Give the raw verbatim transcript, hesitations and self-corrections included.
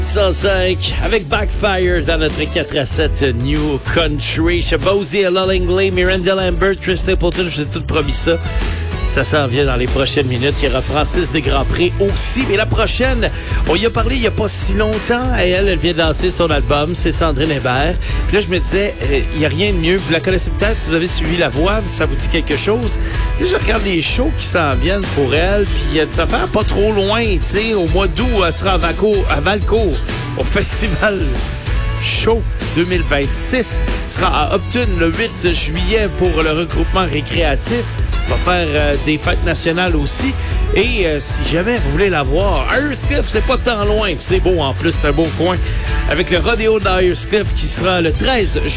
cent cinq avec Backfire dans notre quatre à sept New Country. Shabozy, Ella Langley, Miranda Lambert, Chris Stapleton, je vous ai tout promis ça. Ça s'en vient dans les prochaines minutes. Il y aura Francis de Grandpré aussi. Mais la prochaine, on y a parlé il n'y a pas si longtemps. Et elle, elle vient danser son album. C'est Sandrine Hébert. Puis là, je me disais, euh, il n'y a rien de mieux. Vous la connaissez peut-être si vous avez suivi La Voix. Ça vous dit quelque chose. Là, je regarde les shows qui s'en viennent pour elle. Puis il y a des affaires pas trop loin. Tu sais, au mois d'août, elle sera à, Vaco, à Valcourt, au Festival Show deux mille vingt-six. Elle sera à Upton le huit juillet pour le regroupement récréatif. On va faire euh, des fêtes nationales aussi. Et euh, si jamais vous voulez la voir, Eyerscliff, c'est pas tant loin. C'est beau en plus, c'est un beau coin. Avec le rodéo d'Eyerscliff qui sera le treize juillet.